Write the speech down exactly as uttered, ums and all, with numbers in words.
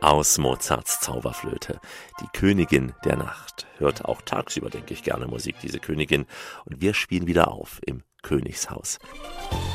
aus Mozarts Zauberflöte. Die Königin der Nacht. Hört auch tagsüber, denke ich, gerne Musik, diese Königin. Und wir spielen wieder auf im Königshaus.